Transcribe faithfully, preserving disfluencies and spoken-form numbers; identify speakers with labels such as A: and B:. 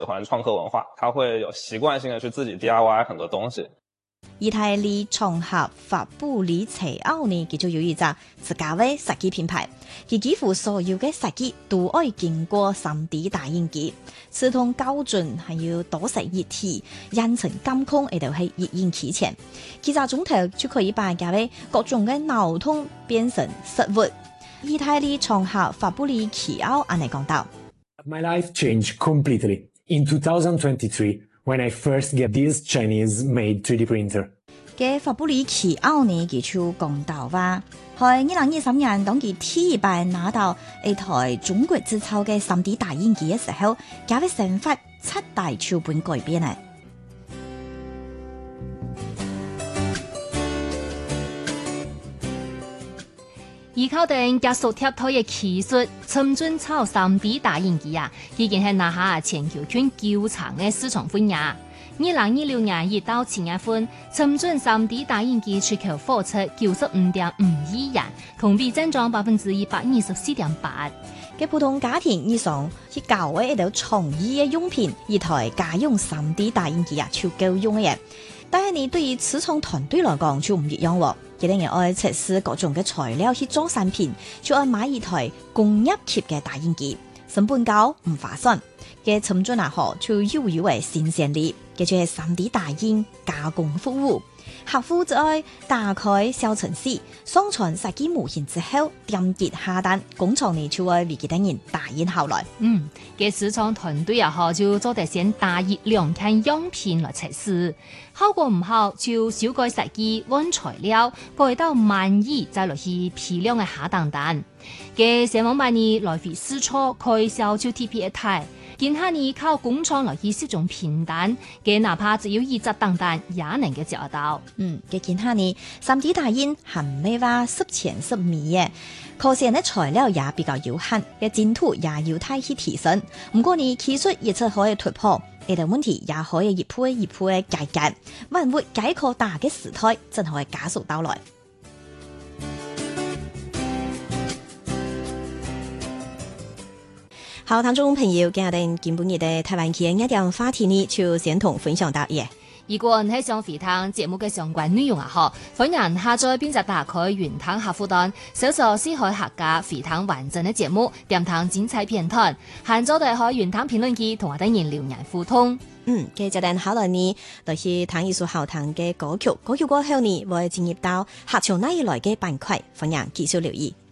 A: 喜歡創客文化，他會有習慣性的去自己 D I Y 很多東西。
B: 意大利創客法布里齊奧呢，佢就有一隻自家嘅設計品牌，佢幾乎所有嘅設計都可以經過 三 D 打印機，刺痛膠準，還有多色液體，印成監控，亦都係熱印期前，幾隻鐘頭就可以把家嘅各種嘅腦痛變成實物。意大利創客法布里齊奧安尼講到
C: ：My life changed completely in two thousand twenty-three。When I first get this Chinese-made three D printer，
B: 嘅法布里齊奧呢，佢就講到話，喺二零二三年當佢第一擺拿到一台中國製造嘅 三 D 打印機嘅時候，佢嘅想法七大橋本改變咧。
D: 依靠定加速貼台嘅技術，深圳炒 三 D 打印機啊，已經係拿下全球圈較長嘅市場份額。二零二六年一到七月份，深圳 三 D 打印機出口貨出九十五點五億元，同比增長百分之一百二十四點八。
B: 嘅普通家庭以上去搞嘅一道創意嘅用品，一台家用 三 D 打印機啊，就夠用嘅嘢。但係你對於始創團隊來講就唔一樣喎。佢哋要愛測試各種嘅材料去做產品，就愛買一台工業級嘅打印機，成本高唔划算。嘅沉進下河就要以為新鮮力，嘅就係 三 D 打印加工服務。客戶就愛打開小程式，上傳設計模型之後，點擊下單，工廠呢就會為其他人打印好來。
D: 嗯，嘅市場團隊也好，就做得先打印兩件樣品來測試，效果唔好就修改設計換材料，改到滿意再落去批量嘅下單單。嘅上網買呢來回試錯開銷就 T P 一台。見下你靠工廠來去試種片單，嘅哪怕只有一隻單單也能夠找到。
B: 嗯，嘅見下你 三 D 打印係咪話十全十美嘅？可惜呢材料也比較有限，嘅精度也要太去提升。唔過你技術亦都可以突破，呢個問題也可以一步一步嘅解決。萬物解構大嘅時代，真係加速到來。好，聽眾朋友，今日哋見本日嘅台灣企業一點話題呢，就先同分享到嘢。
D: 如果你係想回聽節目嘅相關內容啊，嗬，歡迎下載編輯打開雲聽客戶端，搜索四海客家回聽完整嘅節目，點聽精彩片段，限咗哋可雲聽評論區同我哋人留言互通。
B: 嗯，嘅就等下來呢，就是聽一首好聽嘅歌曲，歌曲過後呢，會進入到客場那一來嘅板塊，歡迎繼續留意。